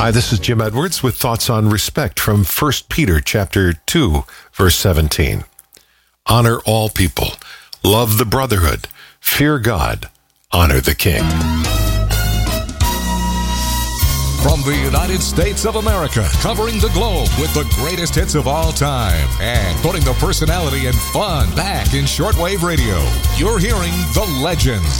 Hi, this is Jim Edwards with thoughts on respect from 1 Peter chapter 2, verse 17. Honor all people, love the brotherhood, fear God, honor the king. From the United States of America, covering the globe with the greatest hits of all time and putting the personality and fun back in shortwave radio, you're hearing The Legends.